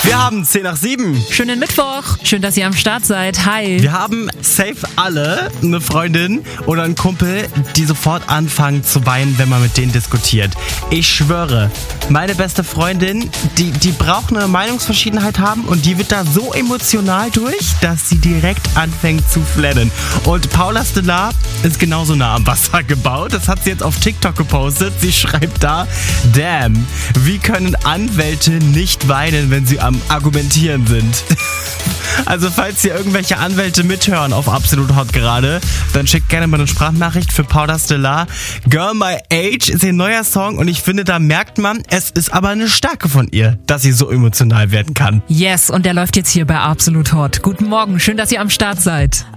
Wir haben 10 nach 7. Schönen Mittwoch. Schön, dass ihr am Start seid. Hi. Wir haben safe alle eine Freundin oder einen Kumpel, die sofort anfangen zu weinen, wenn man mit denen diskutiert. Ich schwöre, meine beste Freundin, die braucht eine Meinungsverschiedenheit haben und die wird da so emotional durch, dass sie direkt anfängt zu flennen. Und Paula Stellar ist genauso nah am Wasser gebaut. Das hat sie jetzt auf TikTok gepostet. Sie schreibt da, damn, wie können Anwälte nicht weinen, wenn sie am Argumentieren sind? Also falls hier irgendwelche Anwälte mithören auf Absolut Hot gerade, dann schickt gerne mal eine Sprachnachricht für Paula Stellar. Girl My Age ist ihr neuer Song und ich finde, da merkt man, es ist aber eine Stärke von ihr, dass sie so emotional werden kann. Yes, und der läuft jetzt hier bei Absolut Hot. Guten Morgen, schön, dass ihr am Start seid.